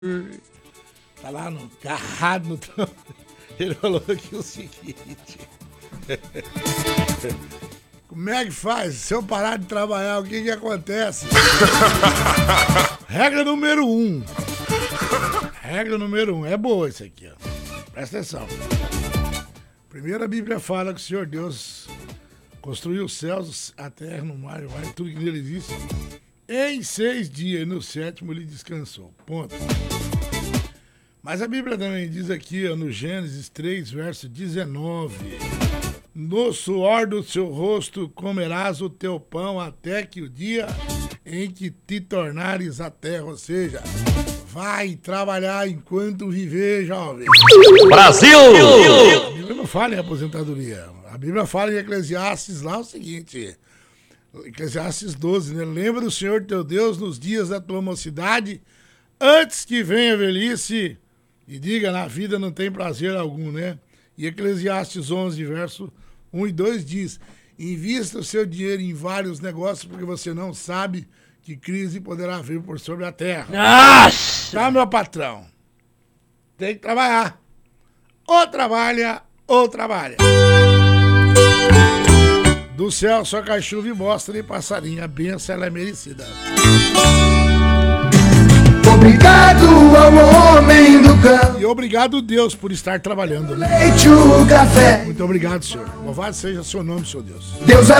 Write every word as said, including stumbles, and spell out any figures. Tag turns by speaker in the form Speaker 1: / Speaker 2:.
Speaker 1: Tá lá no carrado no trampo. Ele falou aqui o seguinte. Como é que faz? Se eu parar de trabalhar, o que que acontece? Regra número um. Regra número um. É boa isso aqui, ó. Presta atenção. Primeiro a Bíblia fala que o Senhor Deus construiu os céus, a terra, no mar, o ar, tudo que nele existe. Em seis dias, e no sétimo ele descansou. Ponto. Mas a Bíblia também diz aqui, ó, no Gênesis três, verso dezenove. No suor do seu rosto comerás o teu pão até que o dia em que te tornares a terra. Ou seja, vai trabalhar enquanto viver, jovem.
Speaker 2: Brasil!
Speaker 1: A Bíblia não fala em aposentadoria. A Bíblia fala em Eclesiastes lá o seguinte... Eclesiastes doze, né? Lembra do Senhor teu Deus nos dias da tua mocidade, antes que venha a velhice, e diga, na vida não tem prazer algum, né? E Eclesiastes onze, verso um e dois diz, invista o seu dinheiro em vários negócios, porque você não sabe que crise poderá vir por sobre a terra.
Speaker 2: Nossa!
Speaker 1: Tá, meu patrão? Tem que trabalhar. Ou trabalha, ou trabalha. Do céu só cai chuva e mostra e passarinho. A benção ela é merecida.
Speaker 3: Obrigado ao homem do campo.
Speaker 1: E obrigado, Deus, por estar trabalhando, né?
Speaker 3: Leite o café.
Speaker 1: Muito obrigado, Senhor. Louvado seja o seu nome, Senhor Deus.
Speaker 3: Deus é